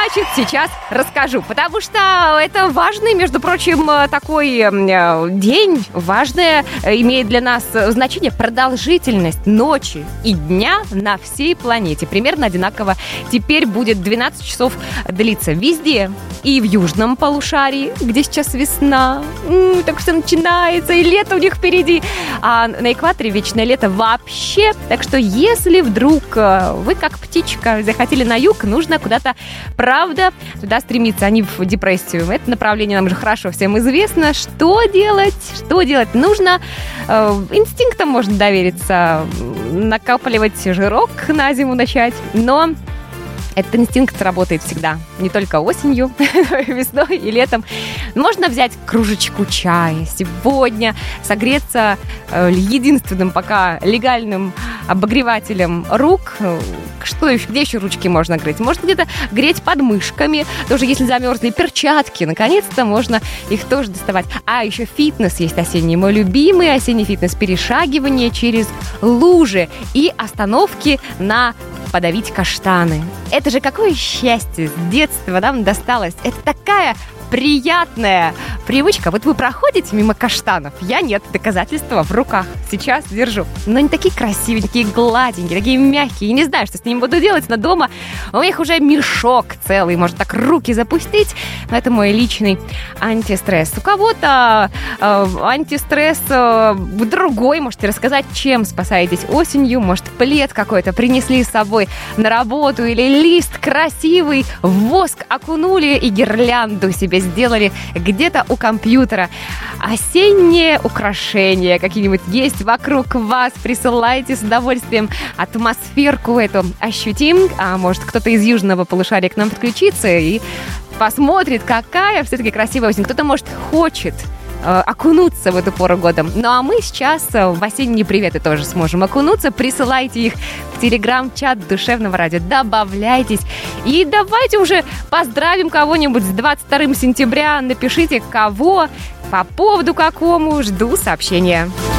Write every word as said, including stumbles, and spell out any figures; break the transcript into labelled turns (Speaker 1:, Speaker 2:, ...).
Speaker 1: значит, сейчас расскажу. Потому что это важный, между прочим, такой день. Важное имеет для нас значение продолжительность ночи и дня на всей планете. Примерно одинаково. Теперь будет двенадцать часов длиться везде. И в южном полушарии, где сейчас весна. М-м, так все начинается, и лето у них впереди. А на экваторе вечное лето вообще. Так что если вдруг вы, как птичка, захотели на юг, нужно куда-то, правда, туда стремиться, а не в депрессию. Это направление нам уже хорошо всем известно. Что делать? Что делать? Нужно э, инстинктам можно довериться, накапливать жирок на зиму начать, но этот инстинкт работает всегда, не только осенью, весной и летом. Можно взять кружечку чая сегодня, согреться э, единственным пока легальным обогревателем рук. Что еще? Где еще ручки можно греть? Можно где-то греть под мышками. Тоже, если замерзли, перчатки. Наконец-то можно их тоже доставать. А еще фитнес есть осенний. Мой любимый осенний фитнес. Перешагивание через лужи и остановки на подавить каштаны. Это же какое счастье с детства нам досталось. Это такая приятная привычка. Вот вы проходите мимо каштанов, я нет, доказательства в руках сейчас держу. Но они такие красивенькие, гладенькие, такие мягкие. Я не знаю, что с ними буду делать, но дома у них уже мешок целый, можно так руки запустить. Но это мой личный антистресс. У кого-то э, антистресс э, другой. Можете рассказать, чем спасаетесь осенью. Может, плед какой-то принесли с собой на работу или лист красивый в воск окунули и гирлянду себе сделали где-то у компьютера. Осенние украшения какие-нибудь есть вокруг вас. Присылайте с удовольствием. Атмосферку эту ощутим. А может, кто-то из южного полушария к нам подключится и посмотрит, какая все-таки красивая осень. Кто-то, может, хочет окунуться в эту пору года. Ну а мы сейчас в осенние приветы тоже сможем окунуться. Присылайте их в телеграм-чат Душевного радио. Добавляйтесь. И давайте уже поздравим кого-нибудь с двадцать вторым сентября. Напишите, кого, по поводу какому. Жду сообщения.